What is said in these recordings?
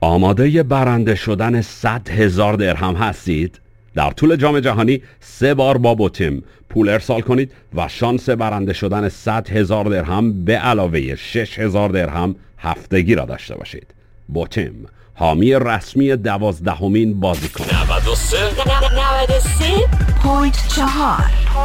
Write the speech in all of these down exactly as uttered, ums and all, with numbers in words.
آماده برنده شدن صد هزار درهم هستید؟ در طول جام جهانی سه بار با بوتیم پول ارسال کنید و شانس برنده شدن صد هزار درهم به علاوه شش هزار درهم هفتگی را داشته باشید. بوتیم، حامی رسمی دوازدهمین بازیکن. نود و سه نود و سه پوینت چهار.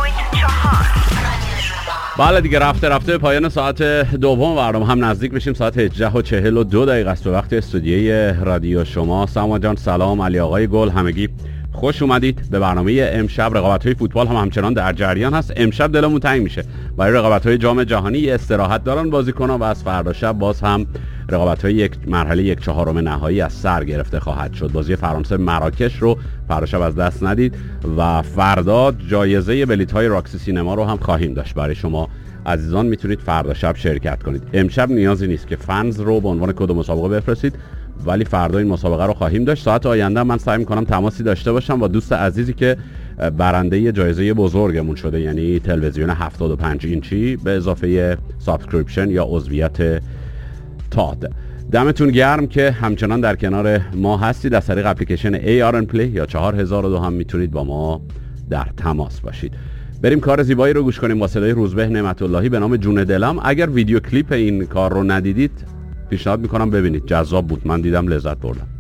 بله دیگه، رفته رفته پایان ساعت دوم برنامه هم نزدیک میشیم. ساعت هجده و چهل و دو دقیقه است به وقت استودیوی رادیو شما. سامان جان سلام، علی آقای گل، همگی خوش اومدید به برنامه امشب. رقابت‌های فوتبال هم همچنان در جریان هست. امشب دلمون تنگ میشه برای رقابت‌های جام جهانی. یه استراحت دارن بازیکن‌ها و از فردا شب باز هم رقابت‌های یک مرحله یک چهارم نهایی از سر گرفته خواهد شد. بازی فرانسه مراکش رو فردا شب از دست ندید و فردا جایزه بلیط‌های راکسی سینما رو هم خواهیم داشت برای شما عزیزان. میتونید فردا شب شرکت کنید. امشب نیازی نیست که فنز رو به عنوان کد مسابقه بفرستید، ولی فردا این مسابقه رو خواهیم داشت. ساعت آینده من سعی می‌کنم تماسی داشته باشم با دوست عزیزی که برنده جایزه بزرگمون شده، یعنی تلویزیون هفتاد و پنج اینچی به اضافه سابسکریپشن یا عضویت تاد. دمتون گرم که همچنان در کنار ما هستید. از طریق اپلیکیشن ای آر ان پلی یا چهار هزار و دو هم میتونید با ما در تماس باشید. بریم کار زیبایی رو گوش کنیم با صدای روزبه نعمت اللهی به نام جون دلم. اگر ویدیو کلیپ این کار رو ندیدید پیشنهاد میکنم ببینید، جذاب بود، من دیدم لذت بردم.